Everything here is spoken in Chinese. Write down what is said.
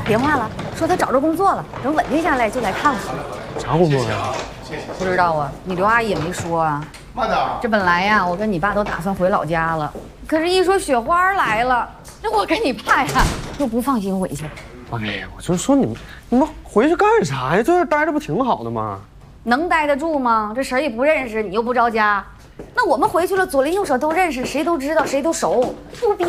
电话了，说他找着工作了，等稳定下来就来看我。 啥工作呀？ 不知道啊，你刘阿姨也没说啊。 慢点。 这本来呀，我跟你爸都打算回老家了，可是一说雪花来了，这我跟你爸呀又不放心回去。 哎呀，我就说你们回去干啥呀？在这待着不挺好的吗？ 能待得住吗？这谁也不认识，你又不着家，那我们回去了，左邻右舍都认识，谁都知道，谁都熟，不逼